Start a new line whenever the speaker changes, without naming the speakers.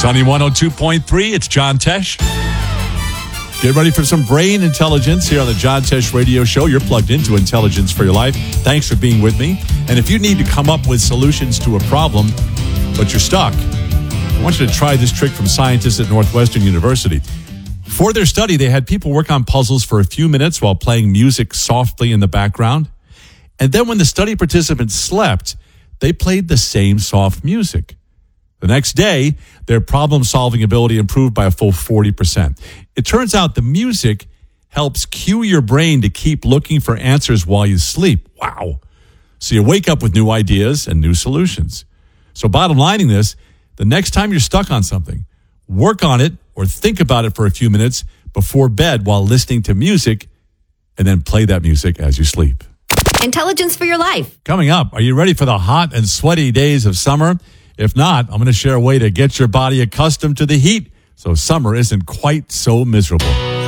Sunny 102.3, it's John Tesh. Get ready for some brain intelligence here on the John Tesh Radio Show. You're plugged into intelligence for your life. Thanks for being with me. And if you need to come up with solutions to a problem, but you're stuck, I want you to try this trick from scientists at Northwestern University. For their study, they had people work on puzzles for a few minutes while playing music softly in the background. And then when the study participants slept, they played the same soft music. The next day, their problem-solving ability improved by a full 40%. It turns out the music helps cue your brain to keep looking for answers while you sleep. Wow. So you wake up with new ideas and new solutions. So bottom lining this, the next time you're stuck on something, work on it or think about it for a few minutes before bed while listening to music, and then play that music as you sleep.
Intelligence for your life.
Coming up, are you ready for the hot and sweaty days of summer? If not, I'm going to share a way to get your body accustomed to the heat so summer isn't quite so miserable.